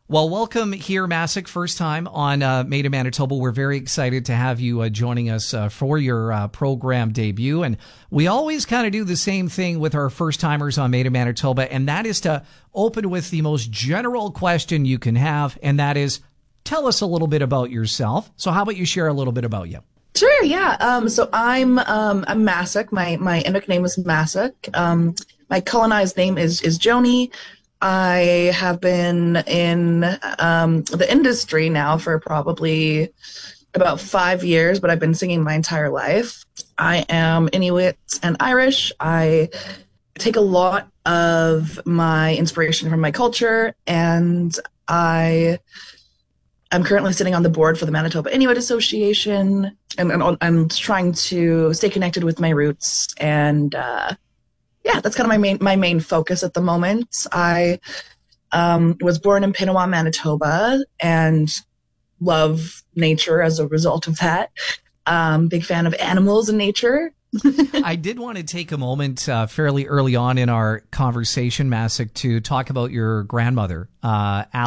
Well, welcome here, Masik. First time on Made in Manitoba. We're very excited to have you joining us for your program debut. And we always kind of do the same thing with our first timers on Made in Manitoba, and that is to open with the most general question you can have, and that is, tell us a little bit about yourself. So how about you share a little bit about you? Sure, yeah. So I'm Masik. My Inuk name is Masik. My colonized name is Joni. I have been in the industry now for probably about 5 years, but I've been singing my entire life. I am Inuit and Irish. I take a lot of my inspiration from my culture, and I'm currently sitting on the board for the Manitoba Inuit Association, and I'm trying to stay connected with my roots. And yeah, that's kind of my main focus at the moment. I was born in Pinawa, Manitoba, and love nature as a result of that. Big fan of animals and nature. I did want to take a moment fairly early on in our conversation, Masik, to talk about your grandmother,